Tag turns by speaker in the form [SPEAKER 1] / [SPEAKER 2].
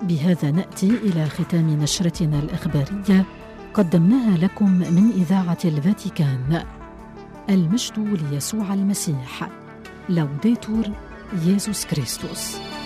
[SPEAKER 1] بهذا نأتي إلى ختام نشرتنا الإخبارية قدمناها لكم من إذاعة الفاتيكان. المجد ليسوع المسيح. لوديتور يسوع كريستوس.